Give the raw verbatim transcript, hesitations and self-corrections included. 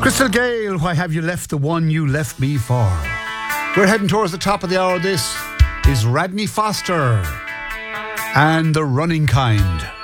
Crystal Gale, why have you left the one you left me for? We're heading towards the top of the hour. This is Radney Foster and The Running Kind.